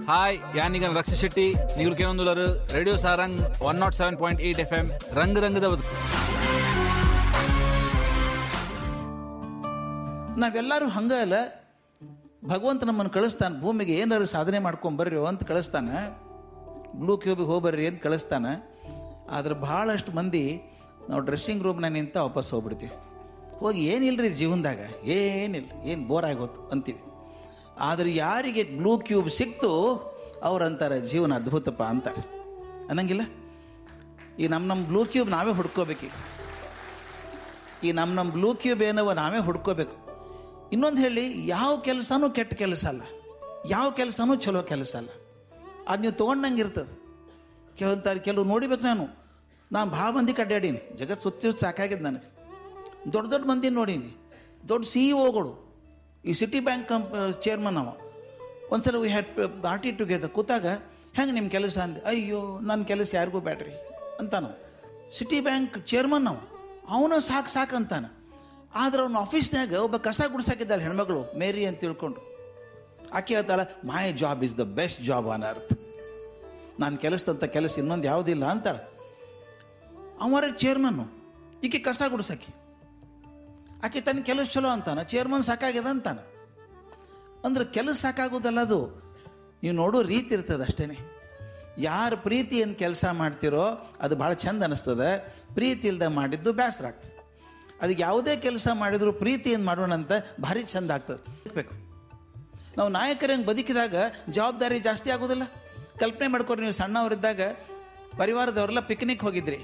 Hi ಯಾನೀಗ Raksha Shetty ನೀವು ಕೇಳೊಂದುಲರು radio Sarang 107.8 FM ರಂಗ್ ರಂಗದ ಬದುಕು. ನಾವೆಲ್ಲರೂ ಹಂಗ ಅಲ್ಲ, ಭಗವಂತ ನಮ್ಮನ್ನು ಕಳಿಸ್ತಾನೆ ಭೂಮಿಗೆ, ಏನಾದ್ರು ಸಾಧನೆ ಮಾಡ್ಕೊಂಬರ್ರಿ ಅಂತ ಕಳಿಸ್ತಾನೆ, ಬ್ಲೂ ಕ್ಯೂಬಿಗೆ ಹೋಗ್ಬರ್ರಿ ಅಂತ ಕಳಿಸ್ತಾನೆ. ಆದ್ರೆ ಭಾಳಷ್ಟು ಮಂದಿ ನಾವು ಡ್ರೆಸ್ಸಿಂಗ್ ರೂಮ್ನಾಗ ನಿಂತ ವಾಪಸ್ ಹೋಗ್ಬಿಡ್ತೀವಿ. ಹೋಗಿ ಏನಿಲ್ಲರಿ ಜೀವನದಾಗ, ಏನಿಲ್ಲ, ಏನು ಬೋರ್ ಆಗೋತು ಅಂತೀವಿ. ಆದರೆ ಯಾರಿಗೆ ಬ್ಲೂ ಕ್ಯೂಬ್ ಸಿಕ್ತು ಅವ್ರಂತಾರೆ ಜೀವನ ಅದ್ಭುತಪ್ಪ ಅಂತಾರೆ, ಅನ್ನಂಗಿಲ್ಲ? ಈ ನಮ್ಮ ಬ್ಲೂ ಕ್ಯೂಬ್ ನಾವೇ ಹುಡ್ಕೋಬೇಕು. ಈ ನಮ್ಮ ಬ್ಲೂ ಕ್ಯೂಬ್ ಏನವ ನಾವೇ ಹುಡ್ಕೋಬೇಕು. ಇನ್ನೊಂದು ಹೇಳಿ, ಯಾವ ಕೆಲಸನೂ ಕೆಟ್ಟ ಕೆಲಸ ಅಲ್ಲ, ಯಾವ ಕೆಲಸನೂ ಚಲೋ ಕೆಲಸ ಅಲ್ಲ. ಅದು ನೀವು ತೊಗೊಂಡಂಗೆ ಇರ್ತದೆ. ಕೆಲವು ನೋಡಿಬೇಕು. ನಾನು ಭಾಳ ಮಂದಿ ಅಡ್ಡಾಡೀನಿ, ಜಗತ್ತು ಸುತ್ತಿ ಸಾಕಾಗಿದೆ ನನಗೆ. ದೊಡ್ಡ ದೊಡ್ಡ ಮಂದಿ ನೋಡೀನಿ, ದೊಡ್ಡ CEO ಈ ಸಿಟಿ ಬ್ಯಾಂಕ್ ಚೇರ್ಮನ್ ಅವ. ಒಂದ್ಸಲ ವಿ ಹ್ಯಾಡ್ ಪಾರ್ಟಿ ಟುಗೆದರ್ ಕೂತಾಗ, ಹೆಂಗೆ ನಿಮ್ಮ ಕೆಲಸ ಅಂದೆ. ಅಯ್ಯೋ ನನ್ನ ಕೆಲಸ ಯಾರಿಗೂ ಬ್ಯಾಡ್ರಿ ಅಂತಾನ. ಸಿಟಿ ಬ್ಯಾಂಕ್ ಚೇರ್ಮನ್ ಅವನು ಸಾಕು ಅಂತಾನೆ. ಆದ್ರೆ ಅವ್ನ ಆಫೀಸ್ನಾಗ ಒಬ್ಬ ಕಸ ಗುಡ್ಸಾಕಿದ್ದಾಳೆ ಹೆಣ್ಮಗಳು, ಮೇರಿ ಅಂತ ತಿಳ್ಕೊಂಡು. ಆಕೆ ಹೇಳ್ತಾಳೆ, my job is the best job on earth. ನಾನು ಕೆಲಸದಂಥ ಕೆಲಸ ಇನ್ನೊಂದು ಯಾವುದಿಲ್ಲ ಅಂತಾಳೆ. ಅವರ ಚೇರ್ಮನ್ನು, ಈಕೆ ಕಸ ಗುಡ್ಸಾಕಿ. ಆಕೆ ತನ್ನ ಕೆಲಸ ಚಲೋ ಅಂತಾನೆ, ಚೇರ್ಮನ್ ಸಾಕಾಗ್ಯದ ಅಂತಾನೆ. ಅಂದ್ರೆ ಕೆಲಸ ಸಾಕಾಗೋದಲ್ಲ, ಅದು ನೀವು ನೋಡೋ ರೀತಿ ಇರ್ತದೆ ಅಷ್ಟೇ. ಯಾರು ಪ್ರೀತಿಯಿಂದ ಕೆಲಸ ಮಾಡ್ತಿರೋ ಅದು ಭಾಳ ಚಂದ ಅನ್ನಿಸ್ತದೆ. ಪ್ರೀತಿ ಇಲ್ಲದೆ ಮಾಡಿದ್ದು ಬೇಸರ ಆಗ್ತದೆ. ಅದಕ್ಕೆ ಯಾವುದೇ ಕೆಲಸ ಮಾಡಿದ್ರು ಪ್ರೀತಿಯಿಂದ ಮಾಡೋಣ ಅಂತ ಭಾರಿ ಚಂದ ಆಗ್ತದೆ. ಬೇಕು ನಾವು ನಾಯಕರಂಗೆ ಬದುಕಿದಾಗ ಜವಾಬ್ದಾರಿ ಜಾಸ್ತಿ ಆಗೋದಿಲ್ಲ. ಕಲ್ಪನೆ ಮಾಡ್ಕೊರಿ, ನೀವು ಸಣ್ಣವರಿದ್ದಾಗ ಪರಿವಾರದವರೆಲ್ಲ ಪಿಕ್ನಿಕ್ ಹೋಗಿದ್ರಿ.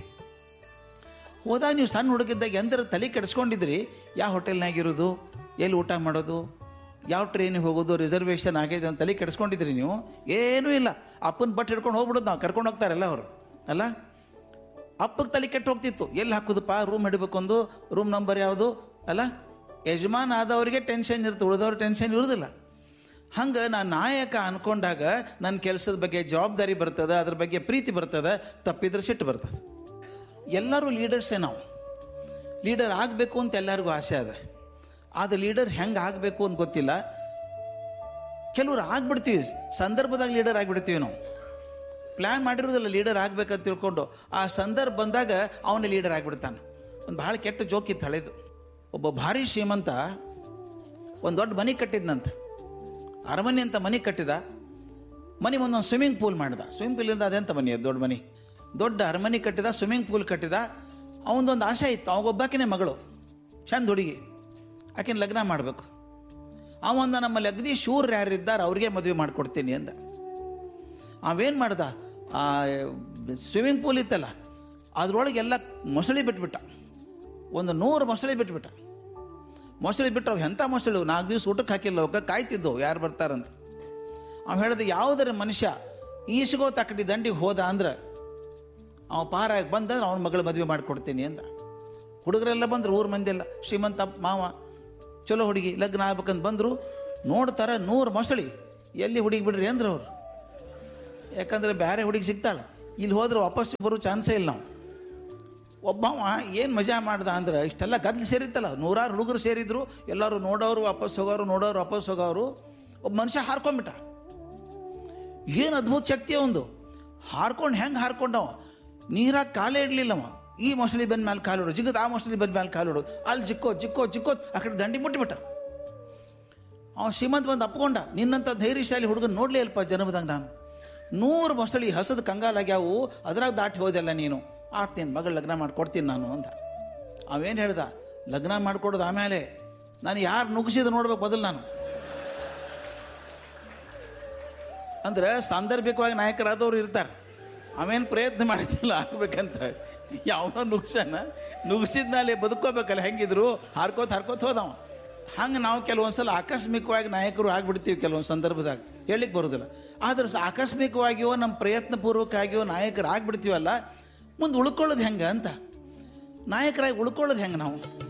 ಹೋದಾಗ ನೀವು ಸಣ್ಣ ಹುಡುಗಿದ್ದಾಗ ಎಂದ್ರೆ ತಲೆ ಕೆಡಿಸ್ಕೊಂಡಿದ್ರಿ, ಯಾವ ಹೋಟೆಲ್ನಾಗಿರೋದು, ಎಲ್ಲಿ ಊಟ ಮಾಡೋದು, ಯಾವ ಟ್ರೈನಿಗೆ ಹೋಗೋದು, ರಿಸರ್ವೇಷನ್ ಆಗಿದೆ ಅಂತ ತಲೆ ಕೆಡಿಸ್ಕೊಂಡಿದ್ರಿ ನೀವು? ಏನೂ ಇಲ್ಲ, ಅಪ್ಪನ ಬಟ್ ಹಿಡ್ಕೊಂಡು ಹೋಗ್ಬಿಡೋದು. ನಾವು ಕರ್ಕೊಂಡು ಹೋಗ್ತಾರಲ್ಲ ಅವರು ಅಲ್ಲ, ಅಪ್ಪಗೆ ತಲೆ ಕೆಟ್ಟು ಹೋಗ್ತಿತ್ತು. ಎಲ್ಲಿ ಹಾಕೋದಪ್ಪ, ರೂಮ್ ಹಿಡಬೇಕೊಂದು, ರೂಮ್ ನಂಬರ್ ಯಾವುದು ಅಲ್ಲ. ಯಜಮಾನ ಆದವರಿಗೆ ಟೆನ್ಷನ್ ಇರುತ್ತೆ, ಉಳಿದವ್ರ ಟೆನ್ಷನ್ ಇರೋದಿಲ್ಲ. ಹಂಗೆ ನಾನು ನಾಯಕ ಅಂದ್ಕೊಂಡಾಗ ನನ್ನ ಕೆಲಸದ ಬಗ್ಗೆ ಜವಾಬ್ದಾರಿ ಬರ್ತದೆ, ಅದ್ರ ಬಗ್ಗೆ ಪ್ರೀತಿ ಬರ್ತದೆ, ತಪ್ಪಿದ್ರೆ ಸಿಟ್ಟು ಬರ್ತದೆ. ಎಲ್ಲರೂ ಲೀಡರ್ಸೇ. ನಾವು ಲೀಡರ್ ಆಗಬೇಕು ಅಂತ ಎಲ್ಲರಿಗೂ ಆಸೆ ಅದ. ಆದರೆ ಲೀಡರ್ ಹೆಂಗೆ ಆಗಬೇಕು ಅಂತ ಗೊತ್ತಿಲ್ಲ. ಕೆಲವ್ರು ಆಗ್ಬಿಡ್ತೀವಿ, ಸಂದರ್ಭದಾಗ ಲೀಡರ್ ಆಗಿಬಿಡ್ತೀವಿ. ನಾವು ಪ್ಲ್ಯಾನ್ ಮಾಡಿರೋದಿಲ್ಲ ಲೀಡರ್ ಆಗ್ಬೇಕಂತ ತಿಳ್ಕೊಂಡು, ಆ ಸಂದರ್ಭ ಬಂದಾಗ ಅವನೇ ಲೀಡರ್ ಆಗಿಬಿಡ್ತಾನೆ. ಒಂದು ಭಾಳ ಕೆಟ್ಟ ಜೋಕಿತ್ತು ಹಳೇದು. ಒಬ್ಬ ಭಾರಿ ಶ್ರೀಮಂತ ಒಂದು ದೊಡ್ಡ ಮನೆ ಕಟ್ಟಿದ್ನಂತ, ಅರಮನೆ ಅಂತ ಮನೆ ಕಟ್ಟಿದ. ಮನೆ ಒಂದೊಂದು ಸ್ವಿಮ್ಮಿಂಗ್ ಪೂಲ್ ಮಾಡಿದ. ಸ್ವಿಮ್ಮಿಂಗ್ ಪೂಲಿಂದ ಅದೆಂತ ಮನೆ, ಅದು ದೊಡ್ಡ ಮನೆ, ದೊಡ್ಡ ಅರಮನೆ ಕಟ್ಟಿದ, ಸ್ವಿಮ್ಮಿಂಗ್ ಪೂಲ್ ಕಟ್ಟಿದ. ಅವನದೊಂದು ಆಸೆ ಇತ್ತು, ಅವಾಗೊಬ್ಬಾಕಿನೇ ಮಗಳು, ಚಂದ ಹುಡುಗಿ, ಆಕಿನ ಲಗ್ನ ಮಾಡಬೇಕು. ಅವಂದ ನಮ್ಮಲ್ಲಿ ಅಗದಿ ಶೂರ್ ಯಾರಿದ್ದಾರೆ ಅವ್ರಿಗೆ ಮದುವೆ ಮಾಡಿಕೊಡ್ತೀನಿ ಅಂದ. ಅವೇನು ಮಾಡ್ದ, ಆ ಸ್ವಿಮ್ಮಿಂಗ್ ಪೂಲ್ ಇತ್ತಲ್ಲ ಅದ್ರೊಳಗೆಲ್ಲ ಮೊಸಳಿ ಬಿಟ್ಬಿಟ್ಟ. ಒಂದು 100 ಮೊಸಳಿ ಬಿಟ್ಬಿಟ್ಟ. ಮೊಸಳಿ ಬಿಟ್ಟವು ಎಂಥ ಮೊಸಳು, 4 ದಿವಸ ಊಟಕ್ಕೆ ಹಾಕಿಲ್ಲ, ಅವಕ್ಕೆ ಕಾಯ್ತಿದ್ದವು ಯಾರು ಬರ್ತಾರಂತ. ಅವ ಹೇಳಿದ, ಯಾವುದರ ಮನುಷ್ಯ ಈಸ್ಗೋ ತಕ್ಕಡಿ ದಂಡಿಗೆ ಹೋದ ಅಂದ್ರೆ ಅವ ಪಾರಾಗಿ ಬಂದಂದ್ರೆ ಅವನ ಮಗಳು ಮದುವೆ ಮಾಡಿಕೊಡ್ತೀನಿ ಅಂದ. ಹುಡುಗರೆಲ್ಲ ಬಂದರು, ಊರು ಮಂದಿ ಎಲ್ಲ, ಶ್ರೀಮಂತ ಮಾವ, ಚಲೋ ಹುಡುಗಿ, ಲಗ್ನ ಆಗ್ಬೇಕಂತ ಬಂದರು. ನೋಡ್ತಾರೆ 100 ಮೊಸಳಿ, ಎಲ್ಲಿ ಹುಡುಗಿ ಬಿಡ್ರಿ ಅಂದ್ರೆ ಅವರು. ಯಾಕಂದರೆ ಬೇರೆ ಹುಡುಗಿ ಸಿಗ್ತಾಳೆ, ಇಲ್ಲಿ ಹೋದ್ರೆ ವಾಪಸ್ ಬರೋ ಚಾನ್ಸೇ ಇಲ್ಲ. ನಾವು ಒಬ್ಬವ ಏನು ಮಜಾ ಮಾಡ್ದ ಅಂದ್ರೆ, ಇಷ್ಟೆಲ್ಲ ಗದ್ದಲು ಸೇರಿತ್ತಲ್ಲ, 100 ಹುಡುಗರು ಸೇರಿದ್ರು, ಎಲ್ಲರೂ ನೋಡೋರು ವಾಪಸ್ ಹೋಗೋರು, ನೋಡೋರು ವಾಪಸ್ ಹೋಗೋರು. ಒಬ್ಬ ಮನುಷ್ಯ ಹಾರ್ಕೊಂಡ್ಬಿಟ್ಟ. ಏನು ಅದ್ಭುತ ಶಕ್ತಿ ಒಂದು. ಹಾರ್ಕೊಂಡು ಹೆಂಗೆ ಹಾರ್ಕೊಂಡವ, ನೀರಾಗ ಕಾಲೇ ಇಡಲಿಲ್ಲವ. ಈ ಮೊಸಳಿ ಬಂದ ಮೇಲೆ ಕಾಲಿಡೋದು, ಜಿಗದು ಆ ಮೊಸಳಿ ಬಂದ ಮೇಲೆ ಕಾಲಿಡೋದು, ಅಲ್ಲಿ ಜಿಕ್ಕೋ ಆ ಕಡೆ ದಂಡಿ ಮುಟ್ಟಿಬಿಟ್ಟ. ಅವ ಶ್ರೀಮಂತ ಬಂದು ಅಪ್ಕೊಂಡ, ನಿನ್ನಂಥ ಧೈರ್ಯಶಾಲಿ ಹುಡುಗನ ನೋಡಲೇ ಅಲ್ಪ ಜನ್ಮದಾಗ ನಾನು. 100 ಮೊಸಳಿ ಹಸದ ಕಂಗಾಲಾಗ್ಯಾವು, ಅದ್ರಾಗ ದಾಟಿ ಹೋದೆಲ್ಲ ನೀನು. ನಿನ್ನ ಮಗಳು ಲಗ್ನ ಮಾಡಿಕೊಡ್ತೀನಿ ನಾನು ಅಂದ. ಅವೇನು ಹೇಳ್ದ, ಲಗ್ನ ಮಾಡಿಕೊಡೋದು ಆಮೇಲೆ ನಾನು ಯಾರು ನುಗ್ಗಿಸಿದ ನೋಡ್ಬೇಕು ಮೊದಲು ನಾನು. ಅಂದ್ರೆ ಸಾಂದರ್ಭಿಕವಾಗಿ ನಾಯಕರಾದವ್ರು ಇರ್ತಾರೆ. ಅವೇನು ಪ್ರಯತ್ನ ಮಾಡಿದ್ದಿಲ್ಲ ಆಗ್ಬೇಕಂತ. ಯಾವನೋ ನುಗ್ಸಿದ ಮೇಲೆ ಬದುಕೋಬೇಕಲ್ಲ, ಹೆಂಗಿದ್ರು ಹಾರ್ಕೋತ ಹೋದವ. ಹಂಗೆ ನಾವು ಕೆಲವೊಂದ್ಸಲ ಆಕಸ್ಮಿಕವಾಗಿ ನಾಯಕರು ಆಗಿಬಿಡ್ತೀವಿ ಕೆಲವೊಂದು ಸಂದರ್ಭದಾಗ, ಹೇಳಿಕ್ಕೆ ಬರೋದಿಲ್ಲ. ಆದ್ರೆ ಆಕಸ್ಮಿಕವಾಗಿಯೋ ನಮ್ಮ ಪ್ರಯತ್ನಪೂರ್ವಕವಾಗಿಯೋ ನಾಯಕರು ಆಗಿಬಿಡ್ತೀವಲ್ಲ, ಮುಂದೆ ಉಳ್ಕೊಳ್ಳೋದು ಹೆಂಗೆ ಅಂತ. ನಾಯಕರಾಗಿ ಉಳ್ಕೊಳ್ಳೋದು ಹೆಂಗೆ ನಾವು?